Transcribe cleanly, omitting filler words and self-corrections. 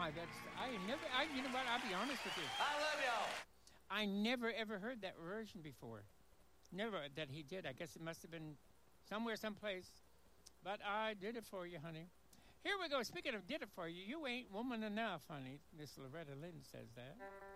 my, you know what, I'll be honest with you. I love y'all. I never ever heard that version before. Never that he did. I guess it must have been somewhere, someplace. But I did it for you, honey. Here we go. Speaking of did it for you, you ain't woman enough, honey. Miss Loretta Lynn says that.